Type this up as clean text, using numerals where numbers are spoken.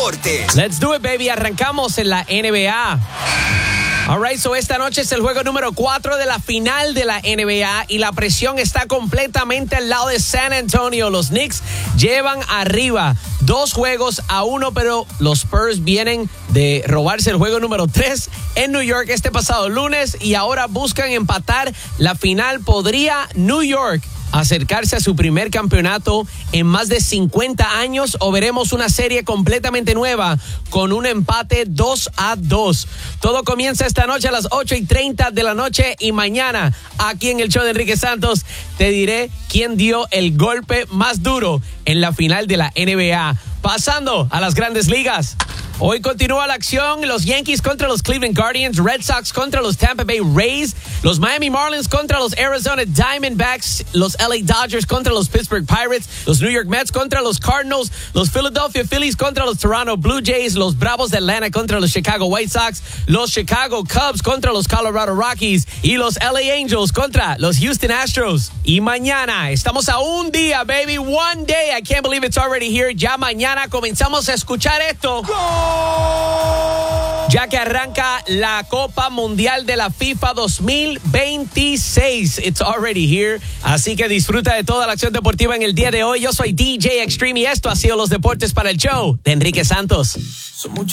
deportes. Let's do it, baby. Arrancamos en la NBA. All right, so esta noche es el juego número 4 de la final de la NBA y la presión está completamente al lado de San Antonio. Los Knicks llevan arriba 2-1, pero los Spurs vienen de robarse el juego número 3 en New York este pasado lunes y ahora buscan empatar la final. ¿Podría New York acercarse a su primer campeonato en más de 50 años o veremos una serie completamente nueva con un empate 2-2? Todo comienza esta noche a las 8:30 de la noche y mañana aquí en el show de Enrique Santos te diré quién dio el golpe más duro en la final de la NBA. Pasando a las grandes ligas. Hoy continúa la acción, los Yankees contra los Cleveland Guardians, Red Sox contra los Tampa Bay Rays, los Miami Marlins contra los Arizona Diamondbacks, los LA Dodgers contra los Pittsburgh Pirates, los New York Mets contra los Cardinals, los Philadelphia Phillies contra los Toronto Blue Jays, los Bravos de Atlanta contra los Chicago White Sox, los Chicago Cubs contra los Colorado Rockies y los LA Angels contra los Houston Astros. Y mañana, estamos a un día, baby, one day, I can't believe it's already here, ya mañana comenzamos a escuchar esto. Ya que arranca la Copa Mundial de la FIFA 2026. It's already here. Así que disfruta de toda la acción deportiva en el día de hoy. Yo soy DJ Extreme y esto ha sido los deportes para el show de Enrique Santos.